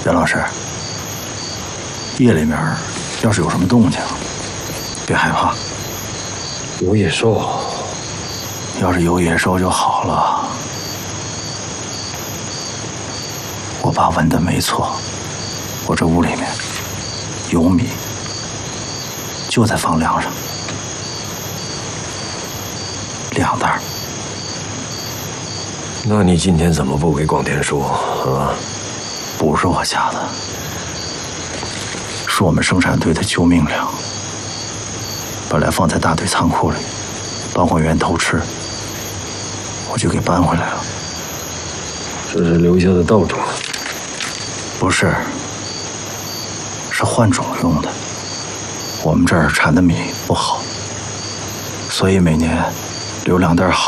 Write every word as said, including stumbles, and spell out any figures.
袁老师，夜里面要是有什么动静，别害怕。 有野兽？ 要是有野兽就好了。我爸问的没错，我这屋里面有米，就在房梁上，两袋。 那你今天怎么不给广田说啊？ 不是我下的，是我们生产队的救命粮，本来放在大队仓库里，搬货员偷吃，我就给搬回来了。 这是留下的稻种？ 不是，是换种用的。我们这儿产的米不好，所以每年留两袋好